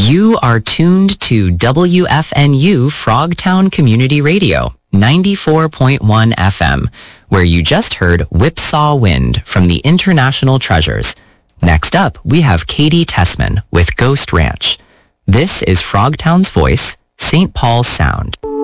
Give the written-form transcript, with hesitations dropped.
You are tuned to WFNU Frogtown Community Radio, 94.1 FM, where you just heard Whipsaw Wind from the International Treasures. Next up, we have Katie Tessman with Ghost Ranch. This is Frogtown's Voice, St. Paul's Sound.